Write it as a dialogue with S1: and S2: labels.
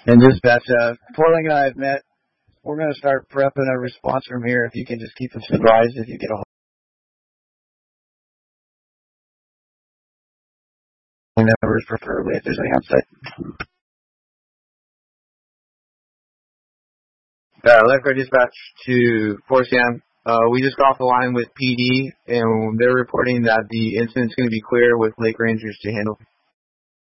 S1: And dispatch, Portland and I have met. We're going to start prepping a response from here. If you can just keep us advised if you get a hold numbers, preferably if there's any on site. Lifeguard dispatch to Fort Sam. We just got off the line with PD, and they're reporting that the incident's going to be clear with lake rangers to handle.